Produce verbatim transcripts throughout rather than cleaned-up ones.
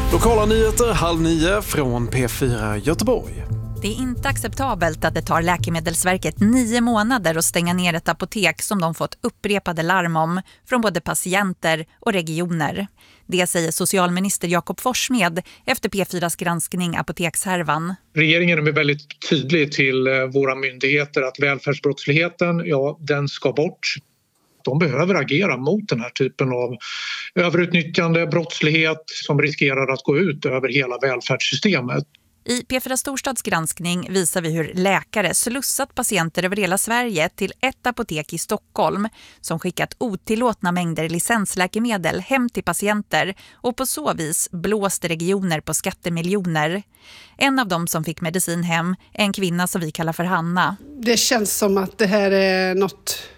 Lokala nyheter halv nio från P fyra Göteborg. Det är inte acceptabelt att det tar Läkemedelsverket nio månader att stänga ner ett apotek som de fått upprepade larm om från både patienter och regioner. Det säger socialminister Jakob Forssmed efter P fyras granskning Apotekshärvan. Regeringen är väldigt tydlig till våra myndigheter att välfärdsbrottsligheten, ja, den ska bort. De behöver agera mot den här typen av överutnyttjande brottslighet som riskerar att gå ut över hela välfärdssystemet. I P fyra Storstads granskning visar vi hur läkare slussat patienter över hela Sverige till ett apotek i Stockholm som skickat otillåtna mängder licensläkemedel hem till patienter och på så vis blåste regioner på skattemiljoner. En av dem som fick medicin hem är en kvinna som vi kallar för Hanna. Det känns som att det här är något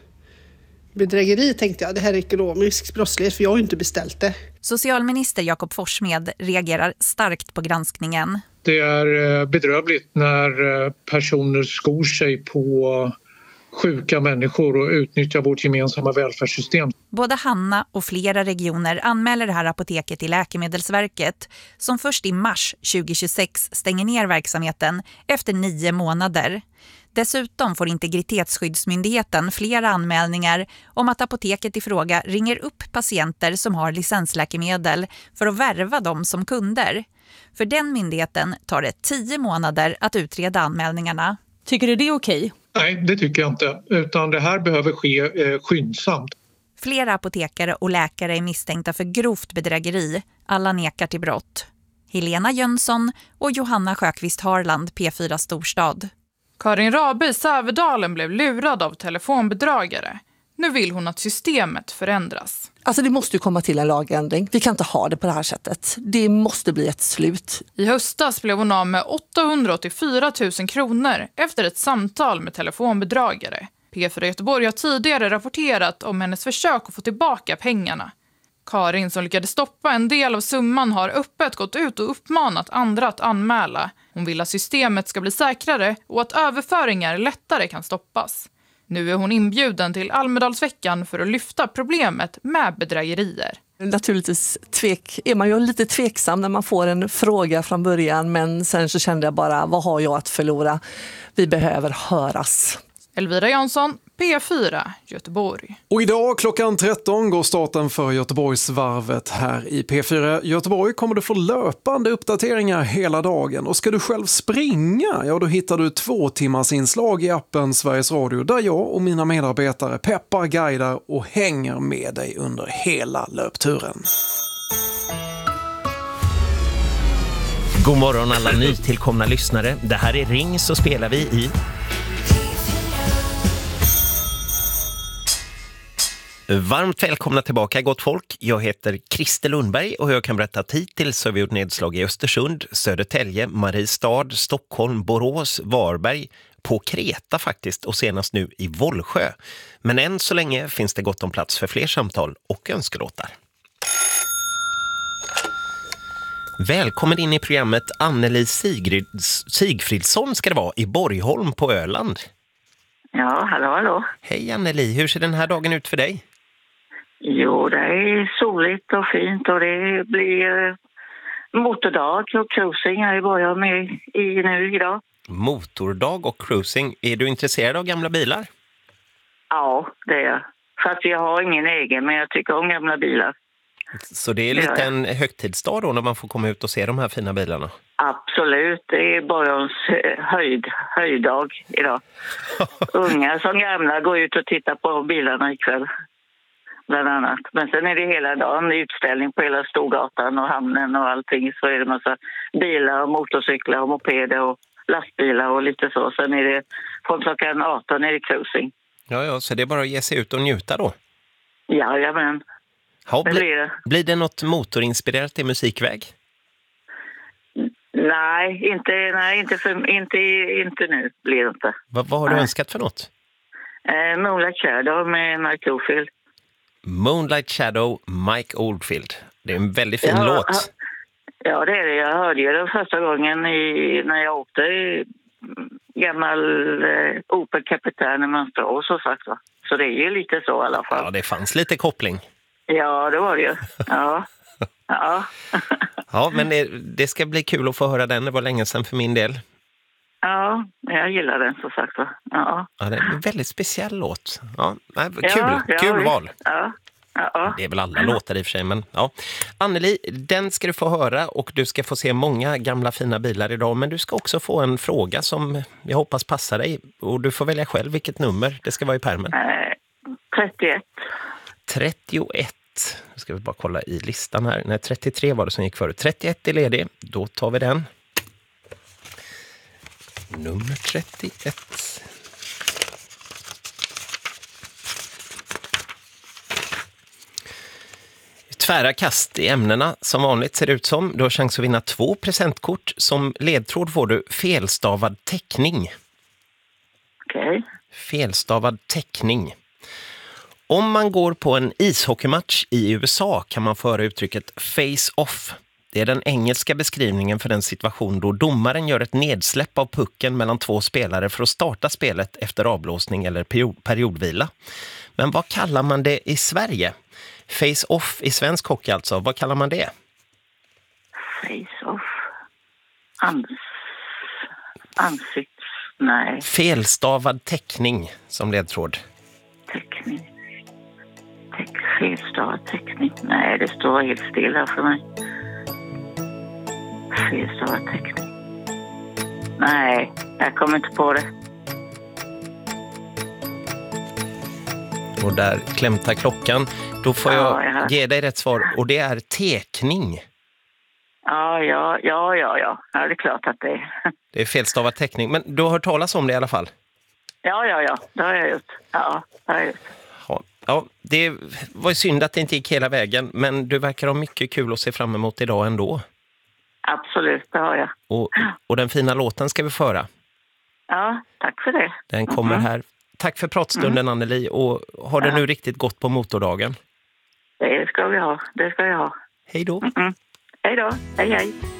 bedrägeri, tänkte jag. Det här är ekonomisk brottslighet, för jag har ju inte beställt det. Socialminister Jakob Forssmed reagerar starkt på granskningen. Det är bedrövligt när personer skor sig på sjuka människor och utnyttjar vårt gemensamma välfärdssystem. Både Hanna och flera regioner anmäler det här apoteket till Läkemedelsverket som först i mars tjugohundratjugosex stänger ner verksamheten efter nio månader. Dessutom får Integritetsskyddsmyndigheten flera anmälningar om att apoteket i fråga ringer upp patienter som har licensläkemedel för att värva dem som kunder. För den myndigheten tar det tio månader att utreda anmälningarna. Tycker du det är okej? Nej, det tycker jag inte. Utan det här behöver ske eh, skyndsamt. Flera apotekare och läkare är misstänkta för grovt bedrägeri. Alla nekar till brott. Helena Jönsson och Johanna Sjöqvist Harland, P fyra Storstad. Karin Rabe i Sävedalen blev lurad av telefonbedragare. Nu vill hon att systemet förändras. Alltså det måste ju komma till en lagändring. Vi kan inte ha det på det här sättet. Det måste bli ett slut. I höstas blev hon av med åttahundraåttiofyra tusen kronor efter ett samtal med telefonbedragare. P fyra Göteborg har tidigare rapporterat om hennes försök att få tillbaka pengarna. Karin, som lyckades stoppa en del av summan, har öppet gått ut och uppmanat andra att anmäla. Hon vill att systemet ska bli säkrare och att överföringar lättare kan stoppas. Nu är hon inbjuden till Almedalsveckan för att lyfta problemet med bedrägerier. Naturligtvis tvek, är man ju lite tveksam när man får en fråga från början, men sen så kände jag bara, vad har jag att förlora? Vi behöver höras. Elvira Jansson, P fyra Göteborg. Och idag klockan tretton går starten för Göteborgsvarvet. Här i P fyra Göteborg kommer du få löpande uppdateringar hela dagen. Och ska du själv springa, ja då hittar du två timmars inslag i appen Sveriges Radio där jag och mina medarbetare peppar, guidar och hänger med dig under hela löpturen. God morgon alla nytillkomna lyssnare. Det här är Ring, så spelar vi i... Varmt välkomna tillbaka, gott folk. Jag heter Christer Lundberg och jag kan berätta att hittills har vi gjort nedslag i Östersund, Södertälje, Mariestad, Stockholm, Borås, Varberg, på Kreta faktiskt och senast nu i Vollsjö. Men än så länge finns det gott om plats för fler samtal och önskelåtar. Välkommen in i programmet Anneli Sigrids, Sigfridsson ska det vara i Borgholm på Öland. Ja, hallå, hallå. Hej Anneli, hur ser den här dagen ut för dig? Jo, det är soligt och fint och det blir motordag och cruising här i Borgholm med i nu idag. Motordag och cruising. Är du intresserad av gamla bilar? Ja, det är jag. Fast jag har ingen egen, men jag tycker om gamla bilar. Så det är lite det en högtidsdag då när man får komma ut och se de här fina bilarna? Absolut, det är Borgholms höjd, höjdag idag. Unga som gamla går ut och tittar på bilarna ikväll, bland annat. Men sen är det hela dagen utställning på hela Storgatan och hamnen och allting. Så är det massa bilar och motorcyklar och mopeder och lastbilar och lite så. Sen är det från klockan arton är det cruising. Ja, ja, så det är bara att ge sig ut och njuta då? Jajamän. Ja, bli, blir, det. blir det något motorinspirerat i musikväg? Nej, inte, nej inte, för, inte, inte nu blir det inte. Va, vad har du nej. önskat för något? Eh, Moonlight Shadow med Mike Oldfield. Moonlight Shadow, Mike Oldfield. Det är en väldigt fin ja, låt. Ja, det är det. Jag hörde ju den första gången i, när jag åkte i gammal eh, Opel Kapitän i Mönsterås, så sagt va. Så det är ju lite så i alla fall. Ja, det fanns lite koppling. Ja, det var det ju. Ja. Ja. Ja, men det, det ska bli kul att få höra den. Det var länge sedan för min del. Ja, jag gillar den så sagt. Ja, ja det är en väldigt speciell låt. Ja, nej, kul, ja, ja, kul visst. val. Ja, ja. Det är väl alla låtar i och för sig, men ja. Anneli, den ska du få höra och du ska få se många gamla fina bilar idag, men du ska också få en fråga som jag hoppas passar dig och du får välja själv vilket nummer det ska vara i pärmen. Eh, trettioett. trettioett. Nu ska vi bara kolla i listan här. Nej, trettiotre var det som gick förut. trettioett är ledig. Då tar vi den. Nummer trettioett. Tvära kast i ämnena som vanligt ser det ut som. Du har chans att vinna två presentkort. Som ledtråd får du felstavad teckning. Okej. Okay. Felstavad teckning. Om man går på en ishockeymatch i U S A kan man föra uttrycket face-off. Det är den engelska beskrivningen för den situation då domaren gör ett nedsläpp av pucken mellan två spelare för att starta spelet efter avblåsning eller period- periodvila. Men vad kallar man det i Sverige? Face-off i svensk hockey alltså, vad kallar man det? Face-off. Ans... Ansikts... Nej. Felstavad teckning som ledtråd. Teckning. Teck... Felstavad teckning. Nej, det står helt stilla för mig. Felstavad teckning. Nej, jag kommer inte på det. Och där klämtar klockan. Då får ja, jag ja. ge dig rätt svar. Och det är tekning. Ja, ja, ja, ja, ja. Ja, det är klart att det är. Det är felstavad teckning. Men du har hört talas om det i alla fall? Ja, ja, ja. Det har jag gjort. Ja, det har jag gjort. Ja, ja, det var synd att det inte gick hela vägen. Men du verkar ha mycket kul att se fram emot idag ändå. Absolut, det har jag. Och, och den fina låten ska vi föra. Ja, tack för det. Den kommer mm. här. Tack för pratstunden mm. Anneli och har det ja. nu riktigt gott på motordagen. Det ska vi ha, det ska jag ha. Hej då. Mm-mm. Hej då, hej hej.